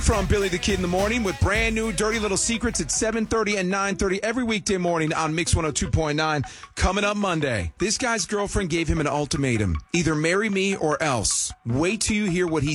From Billy the Kid in the Morning with brand new Dirty Little Secrets at 7:30 and 9:30 every weekday morning on Mix 102.9. Coming up Monday, this guy's girlfriend gave him an ultimatum. Either marry me or else. Wait till you hear what he